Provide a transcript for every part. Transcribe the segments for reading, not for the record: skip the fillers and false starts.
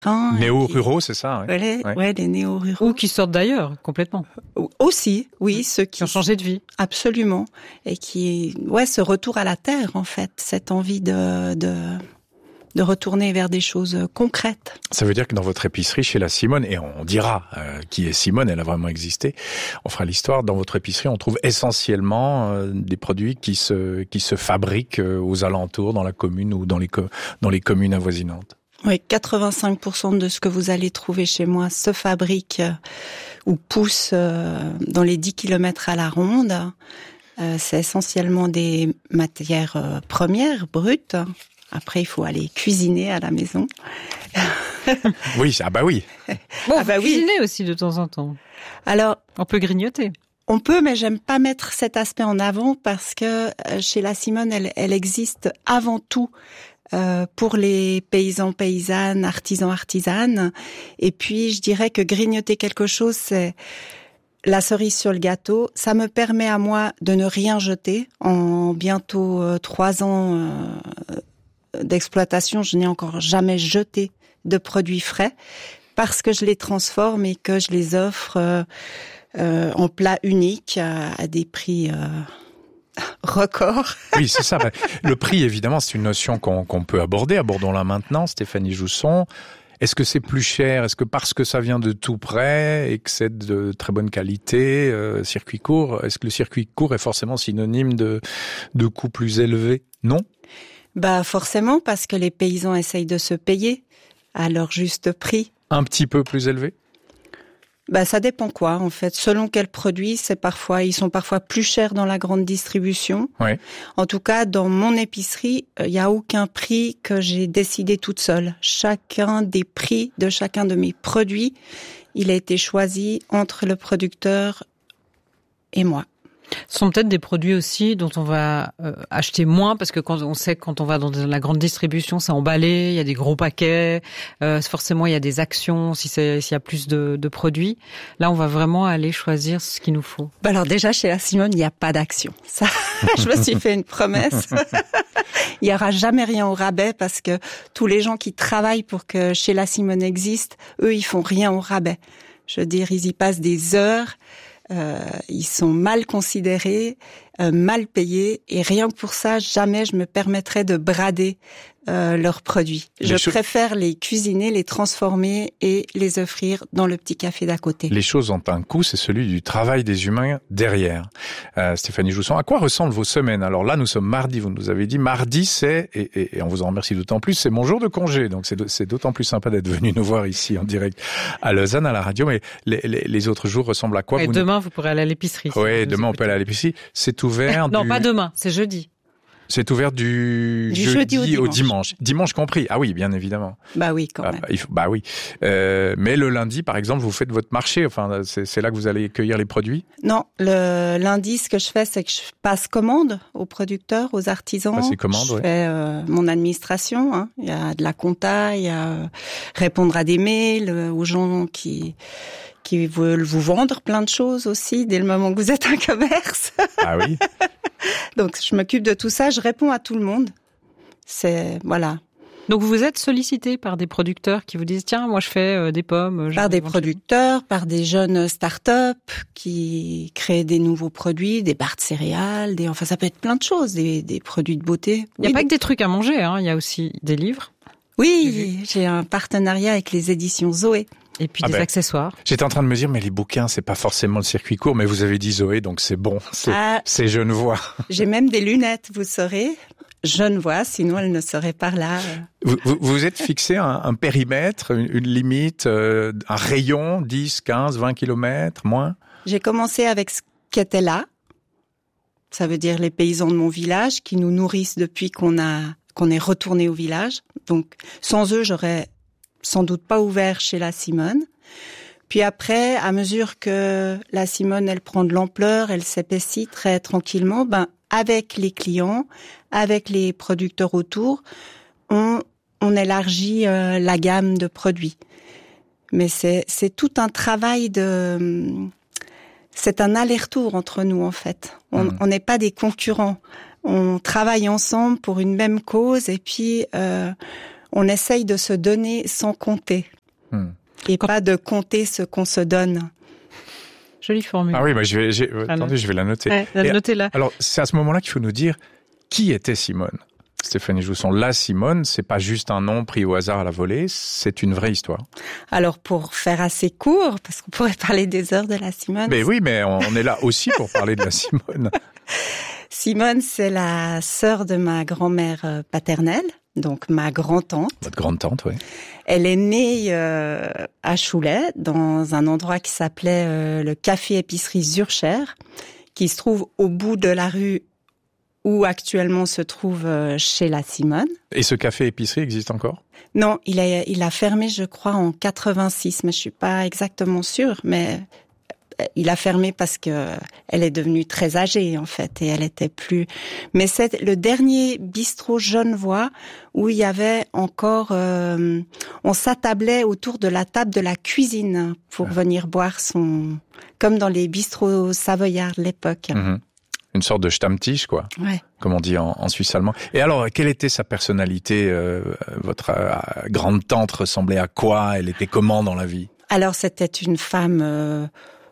Néo-ruraux, c'est ça? Ouais, les néo-ruraux. Ou qui sortent d'ailleurs, complètement. Aussi, oui, ceux qui ont changé de vie. Absolument. Et ce retour à la terre, en fait, cette envie de retourner vers des choses concrètes. Ça veut dire que dans votre épicerie, chez la Simone, et on dira qui est Simone, elle a vraiment existé, on fera l'histoire, dans votre épicerie, on trouve essentiellement des produits qui se fabriquent aux alentours, dans la commune ou dans les communes avoisinantes. Oui, 85% de ce que vous allez trouver chez moi se fabrique ou pousse dans les 10 km à la ronde. C'est essentiellement des matières premières, brutes. Après, il faut aller cuisiner à la maison. Oui, oui. Bon, cuisiner aussi de temps en temps. Alors, on peut grignoter. On peut, mais j'aime pas mettre cet aspect en avant parce que chez la Simone, elle existe avant tout pour les paysans, paysannes, artisans, artisanes. Et puis, je dirais que grignoter quelque chose, c'est la cerise sur le gâteau. Ça me permet à moi de ne rien jeter. En bientôt 3 ans d'exploitation, je n'ai encore jamais jeté de produits frais parce que je les transforme et que je les offre en plat unique à des prix record. Oui, c'est ça. Le prix, évidemment, c'est une notion qu'on peut aborder. Abordons-la maintenant, Stéphanie Jousson. Est-ce que c'est plus cher? Est-ce que parce que ça vient de tout près et que c'est de très bonne qualité, circuit court, est-ce que le circuit court est forcément synonyme de coûts plus élevés? Non? Forcément, parce que les paysans essayent de se payer à leur juste prix. Un petit peu plus élevé? Ça dépend quoi, en fait. Selon quel produit, ils sont parfois plus chers dans la grande distribution. Oui. En tout cas, dans mon épicerie, il n'y a aucun prix que j'ai décidé toute seule. Chacun des prix de chacun de mes produits, il a été choisi entre le producteur et moi. Ce sont peut-être des produits aussi dont on va acheter moins parce que quand on va dans la grande distribution, c'est emballé, il y a des gros paquets, forcément il y a des actions s'il y a plus de produits. Là, on va vraiment aller choisir ce qu'il nous faut. Alors déjà, chez la Simone, il n'y a pas d'action. Ça, je me suis fait une promesse. Il n'y aura jamais rien au rabais parce que tous les gens qui travaillent pour que chez la Simone existe, eux, ils font rien au rabais. Je veux dire, ils y passent des heures. Ils sont mal considérés, mal payés, et rien que pour ça, jamais je me permettrais de brader leurs produits. Je préfère les cuisiner, les transformer et les offrir dans le petit café d'à côté. Les choses ont un coût, c'est celui du travail des humains derrière. Stéphanie Jousson, à quoi ressemblent vos semaines? Alors là, nous sommes mardi, vous nous avez dit. Mardi, et on vous en remercie d'autant plus, c'est mon jour de congé, donc c'est d'autant plus sympa d'être venu nous voir ici en direct à Lausanne, à la radio. Mais les autres jours ressemblent à quoi? Et demain, vous pourrez aller à l'épicerie. Oui, demain, on peut aller à l'épicerie. C'est ouvert Non, pas demain, c'est jeudi. C'est ouvert du jeudi au dimanche. Dimanche compris. Ah oui, bien évidemment. Oui, quand même. Oui. Mais le lundi, par exemple, vous faites votre marché. Enfin, c'est là que vous allez cueillir les produits? Non, le lundi, ce que je fais, c'est que je passe commande aux producteurs, aux artisans. Passer commande, je fais mon administration. Hein. Il y a de la compta, il y a répondre à des mails aux gens qui veulent vous vendre plein de choses aussi dès le moment que vous êtes un commerce. Ah oui. Donc je m'occupe de tout ça, je réponds à tout le monde. Voilà. Donc vous êtes sollicité par des producteurs qui vous disent tiens, moi je fais des pommes. Par des producteurs, par des jeunes start-up qui créent des nouveaux produits, des barres de céréales, ça peut être plein de choses, des produits de beauté. Il n'y a pas que des trucs à manger, hein, il y a aussi des livres. Oui, j'ai un partenariat avec les éditions Zoé. Et puis des accessoires. J'étais en train de me dire, mais les bouquins, c'est pas forcément le circuit court, mais vous avez dit Zoé, donc c'est bon, c'est Genevois. J'ai même des lunettes, vous saurez. Genevois, sinon elle ne serait pas là. Vous êtes fixé un périmètre, une limite, un rayon, 10, 15, 20 kilomètres, moins? J'ai commencé avec ce qui était là. Ça veut dire les paysans de mon village qui nous nourrissent depuis qu'on est retourné au village. Donc, sans eux, j'aurais sans doute pas ouvert chez la Simone. Puis après, à mesure que la Simone, elle prend de l'ampleur, elle s'épaissit très tranquillement, avec les clients, avec les producteurs autour, on élargit la gamme de produits. Mais c'est tout un travail c'est un aller-retour entre nous, en fait. On n'est pas des concurrents. On travaille ensemble pour une même cause et puis On essaye de se donner sans compter. Et pas de compter ce qu'on se donne. Jolie formule. Ah oui, bah attendez, je vais la noter. Ouais, notez-la. Alors, c'est à ce moment-là qu'il faut nous dire qui était Simone. Stéphanie Jousson, la Simone, c'est pas juste un nom pris au hasard à la volée, c'est une vraie histoire. Alors, pour faire assez court, parce qu'on pourrait parler des heures de la Simone. Mais oui, mais on est là aussi pour parler de la Simone. Simone, c'est la sœur de ma grand-mère paternelle, donc ma grand-tante. Votre grande-tante, oui. Elle est née à Choulais, dans un endroit qui s'appelait le Café-Épicerie Zurcher, qui se trouve au bout de la rue où actuellement se trouve chez la Simone. Et ce café-épicerie existe encore ? Non, il a fermé, je crois, en 86, mais je suis pas exactement sûre, mais il a fermé parce que elle est devenue très âgée, en fait, et elle était plus... Mais c'est le dernier bistrot genevois où il y avait encore... on s'attablait autour de la table de la cuisine pour venir boire comme dans les bistrots savoyards de l'époque. Mmh. Une sorte de Stammtisch, quoi. Ouais. Comme on dit en suisse allemand. Et alors, quelle était sa personnalité ? Votre grande-tante ressemblait à quoi ? Elle était comment dans la vie ? Alors, c'était une femme...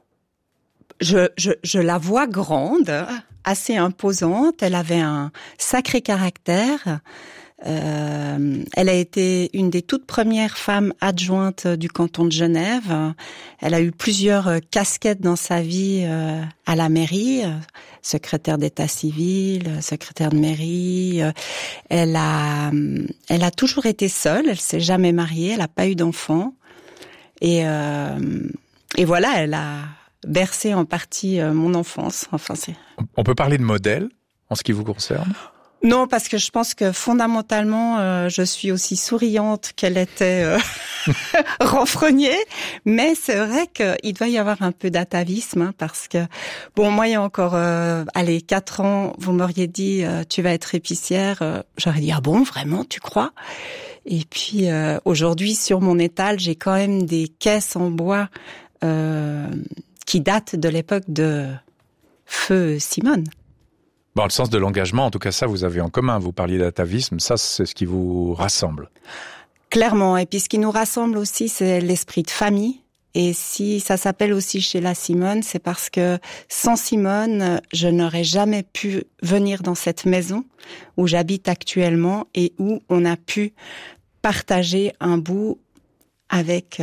Je la vois grande, assez imposante. Elle avait un sacré caractère. Elle a été une des toutes premières femmes adjointes du canton de Genève. Elle a eu plusieurs casquettes dans sa vie à la mairie, secrétaire d'état civil, secrétaire de mairie. Elle a toujours été seule. Elle s'est jamais mariée. Elle n'a pas eu d'enfant. Et voilà, elle a bercé en partie mon enfance. Enfin, On peut parler de modèle en ce qui vous concerne ? Non, parce que je pense que fondamentalement, je suis aussi souriante qu'elle était renfrognée. Mais c'est vrai qu'il doit y avoir un peu d'atavisme, hein, parce que, bon, moi, il y a encore, 4 ans, vous m'auriez dit, tu vas être épicière. J'aurais dit, ah bon, vraiment, tu crois ? Et puis, aujourd'hui, sur mon étal, j'ai quand même des caisses en bois qui datent de l'époque de Feu Simone. Bon, le sens de l'engagement, en tout cas ça, vous avez en commun. Vous parliez d'atavisme, ça c'est ce qui vous rassemble. Clairement, et puis ce qui nous rassemble aussi, c'est l'esprit de famille. Et si ça s'appelle aussi chez la Simone, c'est parce que sans Simone, je n'aurais jamais pu venir dans cette maison où j'habite actuellement et où on a pu partager un bout avec...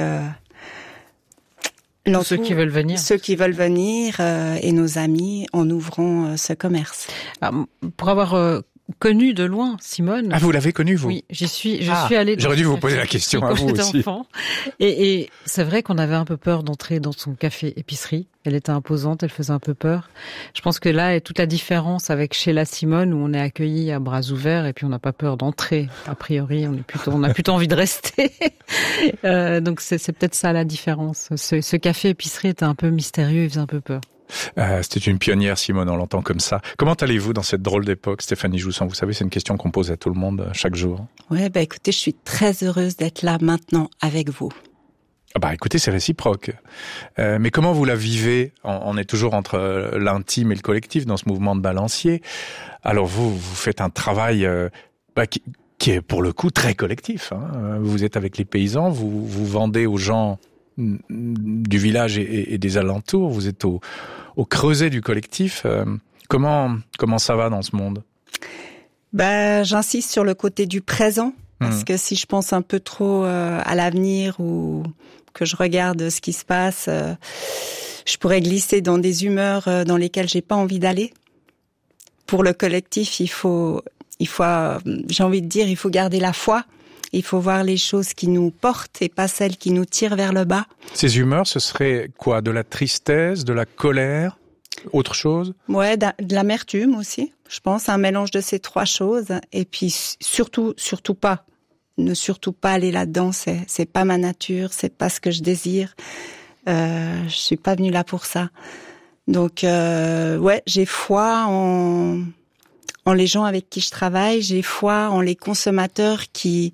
ceux qui veulent venir. Ceux qui veulent venir et nos amis en ouvrant ce commerce. Alors, pour avoir connu de loin Simone. Ah, vous l'avez connue, vous ? Oui, je suis allée. J'aurais dû vous poser la question à vous aussi. Et c'est vrai qu'on avait un peu peur d'entrer dans son café-épicerie. Elle était imposante, elle faisait un peu peur. Je pense que là est toute la différence avec chez la Simone où on est accueilli à bras ouverts et puis on n'a pas peur d'entrer. A priori, on a plutôt envie de rester. Donc c'est peut-être ça la différence. Ce café-épicerie était un peu mystérieux, il faisait un peu peur. C'était une pionnière, Simone, on l'entend comme ça. Comment allez-vous dans cette drôle d'époque, Stéphanie Jousson ? Vous savez, c'est une question qu'on pose à tout le monde chaque jour. Ouais, écoutez, je suis très heureuse d'être là maintenant avec vous. Écoutez, c'est réciproque. Mais comment vous la vivez ? On est toujours entre l'intime et le collectif dans ce mouvement de balancier. Alors vous faites un travail qui est pour le coup très collectif. Hein. Vous êtes avec les paysans, vous vendez aux gens du village et des alentours, vous êtes au creuset du collectif. Comment ça va dans ce monde ? J'insiste sur le côté du présent, parce que si je pense un peu trop à l'avenir ou que je regarde ce qui se passe, je pourrais glisser dans des humeurs dans lesquelles j'ai pas envie d'aller. Pour le collectif, il faut, j'ai envie de dire, il faut garder la foi. Il faut voir les choses qui nous portent et pas celles qui nous tirent vers le bas. Ces humeurs, ce serait quoi ? De la tristesse, de la colère, autre chose ? Ouais, de l'amertume aussi. Je pense un mélange de ces 3 choses. Et puis surtout pas. Ne surtout pas aller là-dedans. C'est pas ma nature. C'est pas ce que je désire. Je suis pas venue là pour ça. Donc j'ai foi en les gens avec qui je travaille, j'ai foi en les consommateurs qui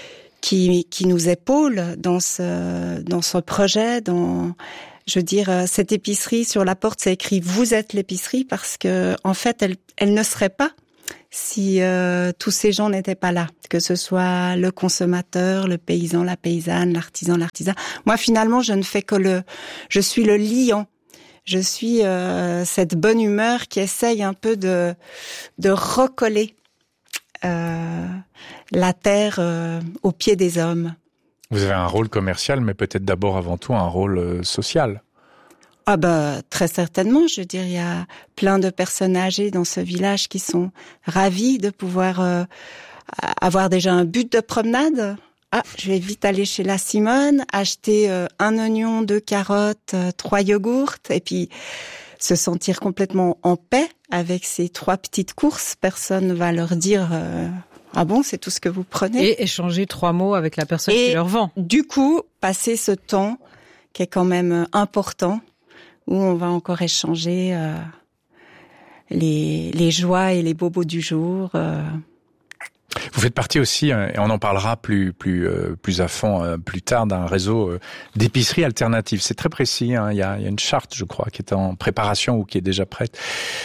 nous épaulent dans ce projet, cette épicerie sur la porte, c'est écrit « Vous êtes l'épicerie » parce que, en fait, elle ne serait pas si tous ces gens n'étaient pas là, que ce soit le consommateur, le paysan, la paysanne, l'artisan. Moi, finalement, je suis le liant. Je suis cette bonne humeur qui essaye un peu de recoller la terre aux pieds des hommes. Vous avez un rôle commercial, mais peut-être d'abord avant tout un rôle social. Ah très certainement. Je veux dire, il y a plein de personnes âgées dans ce village qui sont ravies de pouvoir avoir déjà un but de promenade. Je vais vite aller chez la Simone, acheter un oignon, 2 carottes, 3 yogourts, et puis se sentir complètement en paix avec ces 3 petites courses. Personne ne va leur dire ah bon, c'est tout ce que vous prenez. Et échanger 3 mots avec la personne qui leur vend. Du coup, passer ce temps qui est quand même important, où on va encore échanger les joies et les bobos du jour. Vous faites partie aussi, et on en parlera plus à fond plus tard, d'un réseau d'épiceries alternatives. C'est très précis. Il y a une charte, je crois, qui est en préparation ou qui est déjà prête.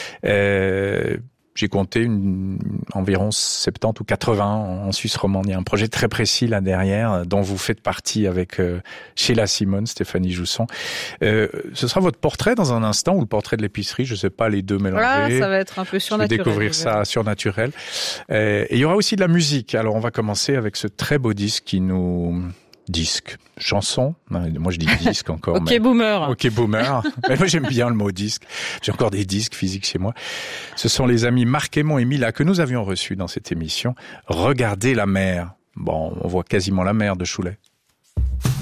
J'ai compté environ 70 ou 80 en Suisse romande. Il y a un projet très précis là derrière, dont vous faites partie avec chez la Simone, Stéphanie Jousson. Ce sera votre portrait dans un instant, ou le portrait de l'épicerie, je sais pas, les deux mélangés. Ça va être un peu surnaturel. Je vais découvrir ça surnaturel. Et il y aura aussi de la musique. Alors on va commencer avec ce très beau disque qui nous... chanson. Moi je dis disque encore. Ok boomer. Ok boomer. Mais moi j'aime bien le mot disque. J'ai encore des disques physiques chez moi. Ce sont les amis Marc Aymon et Mila que nous avions reçus dans cette émission. Regardez la mer. Bon, on voit quasiment la mer de Chouley.